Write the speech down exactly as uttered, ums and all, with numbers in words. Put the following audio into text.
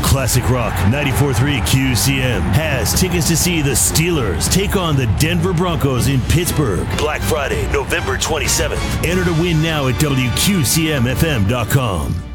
Classic Rock ninety-four point three Q C M has tickets to see the Steelers take on the Denver Broncos in Pittsburgh. Black Friday, November twenty-seventh. Enter to win now at W Q C M F M dot com.